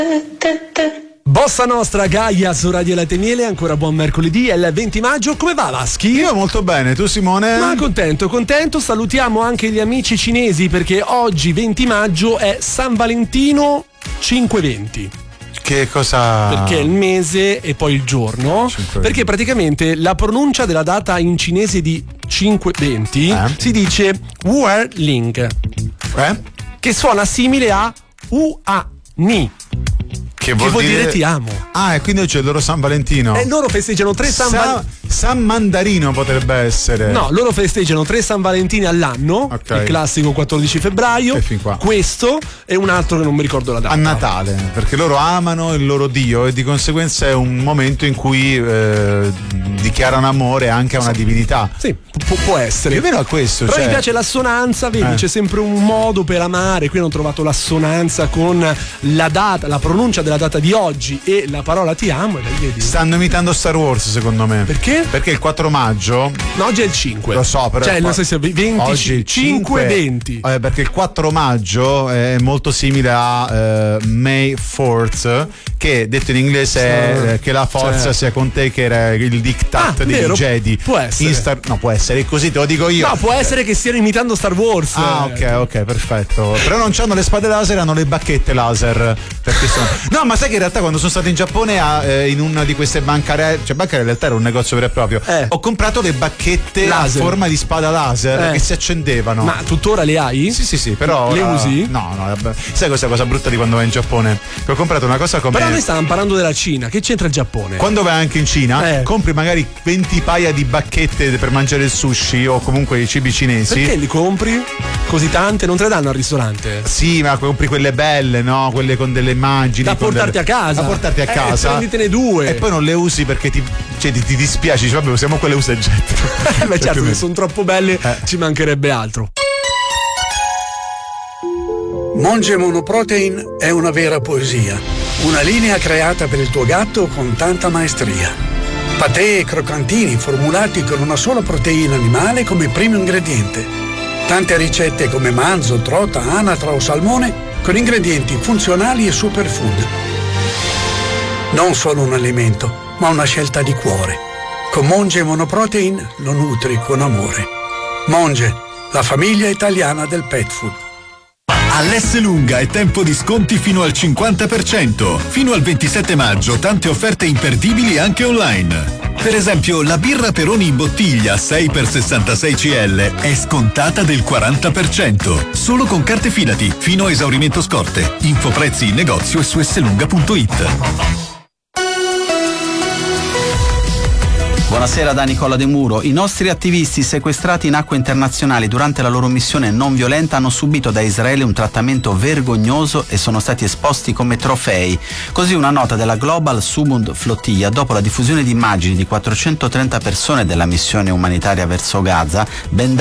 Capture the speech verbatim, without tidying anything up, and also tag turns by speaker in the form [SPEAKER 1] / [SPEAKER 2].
[SPEAKER 1] Bossa Nostra, Gaia su Radio Latte Miele, ancora buon mercoledì, è il venti maggio. Come va Vaschi?
[SPEAKER 2] Io molto bene, tu Simone?
[SPEAKER 1] Ma contento, contento. Salutiamo anche gli amici cinesi perché oggi venti maggio è San Valentino cinque venti.
[SPEAKER 2] Che cosa?
[SPEAKER 1] Perché è il mese e poi il giorno. cinque venti. Perché praticamente la pronuncia della data in cinese di cinque venti eh? si dice Wu Ling, eh? che suona simile a U A Ni.
[SPEAKER 2] Che vuol,
[SPEAKER 1] che vuol dire...
[SPEAKER 2] dire
[SPEAKER 1] ti amo.
[SPEAKER 2] Ah, e quindi oggi è il loro San Valentino.
[SPEAKER 1] E loro festeggiano tre San,
[SPEAKER 2] San
[SPEAKER 1] Valentino.
[SPEAKER 2] San Mandarino potrebbe essere.
[SPEAKER 1] No, loro festeggiano tre San Valentini all'anno. Okay. Il classico quattordici febbraio.
[SPEAKER 2] E fin qua.
[SPEAKER 1] Questo e un altro che non mi ricordo la data.
[SPEAKER 2] A Natale, perché loro amano il loro Dio e di conseguenza è un momento in cui eh, dichiarano amore anche a una divinità.
[SPEAKER 1] Sì, pu- può essere.
[SPEAKER 2] Più o meno a questo.
[SPEAKER 1] Però
[SPEAKER 2] cioè...
[SPEAKER 1] mi piace l'assonanza, vedi, eh. c'è sempre un modo per amare. Qui hanno trovato l'assonanza con la data, la pronuncia della data di oggi e la parola ti amo. E vedi.
[SPEAKER 2] Stanno imitando Star Wars, secondo me.
[SPEAKER 1] Perché?
[SPEAKER 2] Perché il quattro maggio.
[SPEAKER 1] No, oggi è il cinque.
[SPEAKER 2] Lo so, però.
[SPEAKER 1] Cioè, non so se venti,
[SPEAKER 2] oggi
[SPEAKER 1] cinque venti.
[SPEAKER 2] Eh, perché il quattro maggio è molto simile a uh, May fourth, che detto in inglese è che la forza cioè. sia con te, che era il diktat ah, dei
[SPEAKER 1] vero?
[SPEAKER 2] Jedi.
[SPEAKER 1] Può essere.
[SPEAKER 2] Star... No, può essere così, te lo dico io.
[SPEAKER 1] No, può essere che stiano imitando Star Wars.
[SPEAKER 2] Ah, ok, ok, perfetto. Però non hanno le spade laser, hanno le bacchette laser. Perché sono... No, ma sai che in realtà quando sono stato in Giappone a, eh, in una di queste bancarelle, cioè bancarelle in realtà era un negozio vero e proprio, eh. ho comprato le bacchette laser. a forma di spada laser eh. che si accendevano.
[SPEAKER 1] Ma tuttora le hai?
[SPEAKER 2] Sì, sì, sì, però
[SPEAKER 1] le
[SPEAKER 2] ora...
[SPEAKER 1] usi?
[SPEAKER 2] No, no, vabbè. Sai questa cosa brutta di quando vai in Giappone? Che ho comprato una cosa come...
[SPEAKER 1] Però noi stavamo parlando della Cina, che c'entra il Giappone?
[SPEAKER 2] Quando vai anche in Cina,
[SPEAKER 1] eh.
[SPEAKER 2] compri magari venti paia di bacchette per mangiare il sushi o comunque i cibi cinesi.
[SPEAKER 1] Perché li compri? Così tante? Non te le danno al ristorante?
[SPEAKER 2] Sì, ma compri quelle belle, no? Quelle con delle immagini.
[SPEAKER 1] Da portarti
[SPEAKER 2] delle...
[SPEAKER 1] a casa.
[SPEAKER 2] Da portarti a
[SPEAKER 1] eh,
[SPEAKER 2] casa.
[SPEAKER 1] Prenditene due.
[SPEAKER 2] E poi non le usi perché ti, cioè, ti, ti dispiaci. Dici, vabbè, usiamo quelle usa e getta.
[SPEAKER 1] Eh, beh, certo, che sono troppo belle, eh. ci mancherebbe altro.
[SPEAKER 3] Monge Monoprotein è una vera poesia. Una linea creata per il tuo gatto con tanta maestria. Patè e croccantini formulati con una sola proteina animale come primo ingrediente. Tante ricette come manzo, trota, anatra o salmone con ingredienti funzionali e superfood. Non solo un alimento, ma una scelta di cuore. Con Monge Monoprotein lo nutri con amore. Monge, la famiglia italiana del pet food.
[SPEAKER 4] All'Esselunga è tempo di sconti fino al cinquanta per cento. Fino al ventisette maggio tante offerte imperdibili anche online. Per esempio la birra Peroni in bottiglia sei per sessantasei centilitri è scontata del quaranta per cento. Solo con carte Fidati fino a esaurimento scorte. Info prezzi in negozio e su esselunga punto it.
[SPEAKER 5] Buonasera da Nicola De Muro. I nostri attivisti sequestrati in acque internazionali durante la loro missione non violenta hanno subito da Israele un trattamento vergognoso e sono stati esposti come trofei. Così una nota della Global Subund Flottiglia, dopo la diffusione di immagini di quattrocentotrenta persone della missione umanitaria verso Gaza, ben